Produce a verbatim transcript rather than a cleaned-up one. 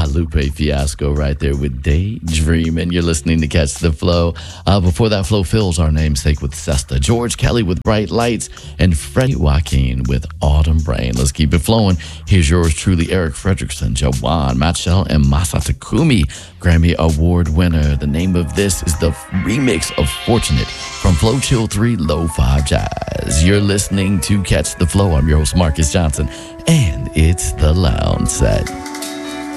Lupe Fiasco right there with Daydream, and you're listening to Catch the Flow. Uh, before that, Flo Phil's Our Namesake with Sesta, George Kelly with Bright Lights, and Freddie Joaquin with Autumn Rain. Let's keep it flowing. Here's yours truly, Eric Fredrickson, Jawan, Matt Shell, and Masa Takumi, Grammy Award winner. The name of this is the remix of Fortunate from Flow Chill three Lo-Fi Jazz. You're listening to Catch the Flow. I'm your host, Marcus Johnson, and it's the Lounge Set.